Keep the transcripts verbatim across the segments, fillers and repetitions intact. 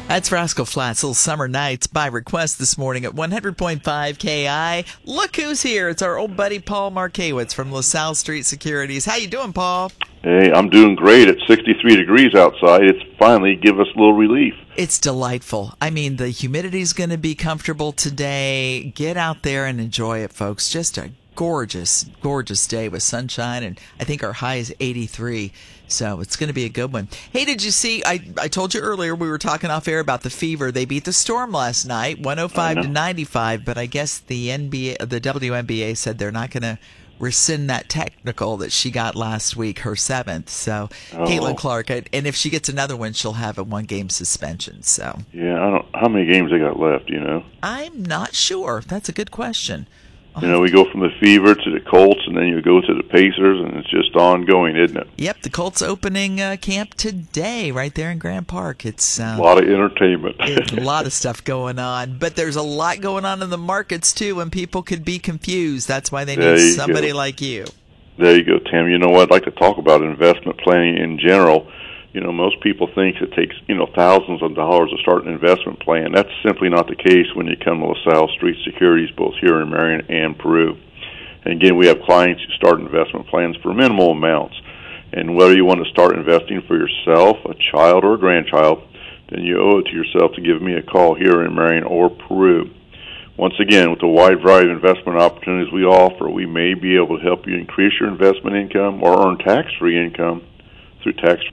That's Rascal Flatts' Little Summer Nights by request this morning at one hundred point five K I. Look who's here. It's our old buddy Paul Markowitz from LaSalle Street Securities. How you doing, Paul? Hey, I'm doing great. It's sixty-three degrees outside. It's finally give us a little relief. It's delightful. I mean, the humidity's going to be comfortable today. Get out there and enjoy it, folks. Just a gorgeous, gorgeous day with sunshine, and I think our high is eighty-three, so it's going to be a good one. Hey, did you see, I, I told you earlier, we were talking off air about the Fever. They beat the Storm last night, one oh five to ninety-five, but I guess the N B A, the W N B A said they're not going to rescind that technical that she got last week, her seventh. So oh. Caitlin Clark, and if she gets another one, she'll have a one-game suspension. So yeah, I don't. How many games they got left? You know, I'm not sure. That's a good question. You know, we go from the Fever to the Colts, and then you go to the Pacers, and it's just ongoing, isn't it? Yep, the Colts opening uh, camp today right there in Grand Park. It's uh, a lot of entertainment. It's a lot of stuff going on, but there's a lot going on in the markets, too, and people could be confused. That's why they need somebody go. like you. There you go, Tim. You know what? I'd like to talk about investment planning in general. You know, most people think it takes, you know, thousands of dollars to start an investment plan. That's simply not the case when you come to LaSalle Street Securities, both here in Marion and Peru. And again, we have clients who start investment plans for minimal amounts. And whether you want to start investing for yourself, a child, or a grandchild, then you owe it to yourself to give me a call here in Marion or Peru. Once again, with the wide variety of investment opportunities we offer, we may be able to help you increase your investment income or earn tax-free income through tax-free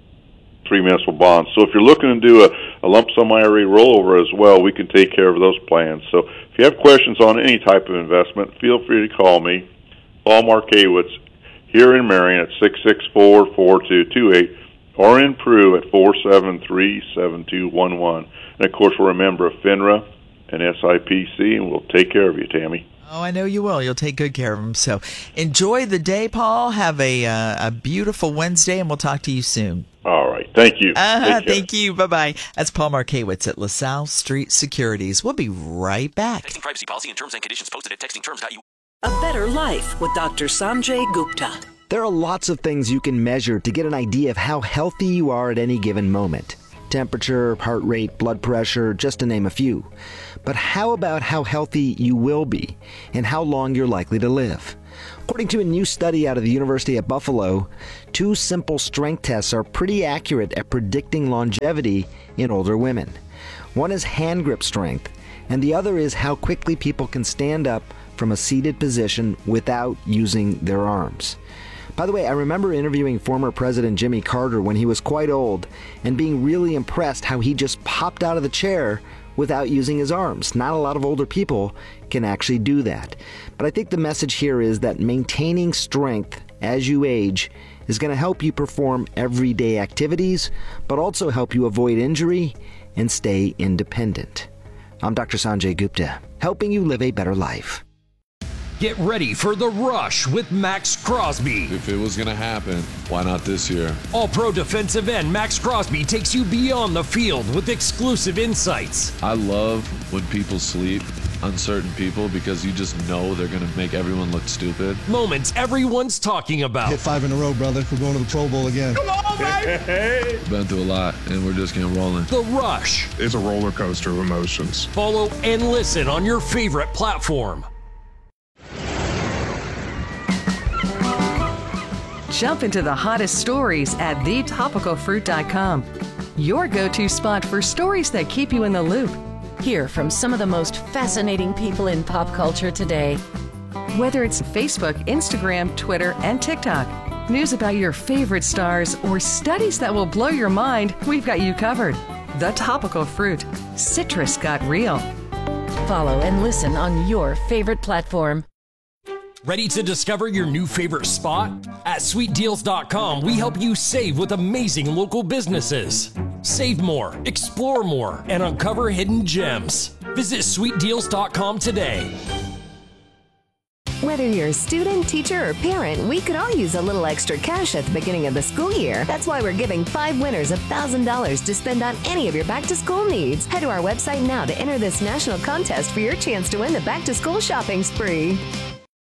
free municipal bonds. So if you're looking to do a, a lump sum I R A rollover as well, we can take care of those plans. So if you have questions on any type of investment, feel free to call me, Paul Markowitz, here in Marion at six six four, four two two eight, or in Peru at four seven three, seven two one one. And of course, we're a member of FINRA and S I P C, and we'll take care of you, Tammy. Oh, I know you will. You'll take good care of them. So enjoy the day, Paul. Have a uh, a beautiful Wednesday, and we'll talk to you soon. All right. Thank you. Uh, thank you. Bye-bye. That's Paul Markowitz at LaSalle Street Securities. We'll be right back. Texting privacy policy and terms and conditions posted at texting terms dot u s. A better life with Doctor Sanjay Gupta. There are lots of things you can measure to get an idea of how healthy you are at any given moment. Temperature, heart rate, blood pressure, just to name a few. But how about how healthy you will be and how long you're likely to live? According to a new study out of the University at Buffalo, two simple strength tests are pretty accurate at predicting longevity in older women. One is hand grip strength, and the other is how quickly people can stand up from a seated position without using their arms. By the way, I remember interviewing former President Jimmy Carter when he was quite old and being really impressed how he just popped out of the chair without using his arms. Not a lot of older people can actually do that. But I think the message here is that maintaining strength as you age is going to help you perform everyday activities, but also help you avoid injury and stay independent. I'm Doctor Sanjay Gupta, helping you live a better life. Get ready for The Rush with Max Crosby. If it was going to happen, why not this year? All-pro defensive end Max Crosby takes you beyond the field with exclusive insights. I love when people sleep on certain people because you just know they're going to make everyone look stupid. Moments everyone's talking about. Hit five in a row, brother. We're going to the Pro Bowl again. Come on, baby! Been through a lot, and we're just getting rolling. The Rush. It's a roller coaster of emotions. Follow and listen on your favorite platform. Jump into the hottest stories at the topical fruit dot com. Your go-to spot for stories that keep you in the loop. Hear from some of the most fascinating people in pop culture today. Whether it's Facebook, Instagram, Twitter, and TikTok, news about your favorite stars, or studies that will blow your mind, we've got you covered. The Topical Fruit. Citrus got real. Follow and listen on your favorite platform. Ready to discover your new favorite spot? At sweet deals dot com, we help you save with amazing local businesses. Save more, explore more, and uncover hidden gems. Visit sweet deals dot com today. Whether you're a student, teacher, or parent, we could all use a little extra cash at the beginning of the school year. That's why we're giving five winners one thousand dollars to spend on any of your back-to-school needs. Head to our website now to enter this national contest for your chance to win the back-to-school shopping spree.